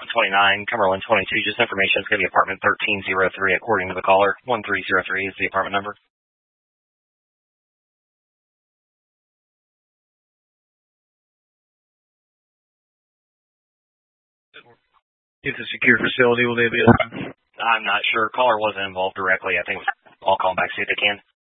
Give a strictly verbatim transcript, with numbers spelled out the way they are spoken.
twenty-nine, Cumberland twenty-two. Just information, it's going to be apartment thirteen oh three according to the caller. one three oh three is the apartment number. It's a secure facility. Will they be open? I'm not sure. Caller wasn't involved directly. I think it was all call back, see if they can.